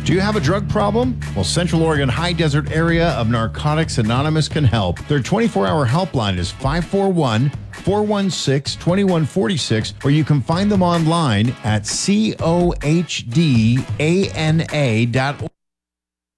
Do you have a drug problem? Well, Central Oregon High Desert Area of Narcotics Anonymous can help. Their 24-hour helpline is 541-416-2146, or you can find them online at cohdana.org.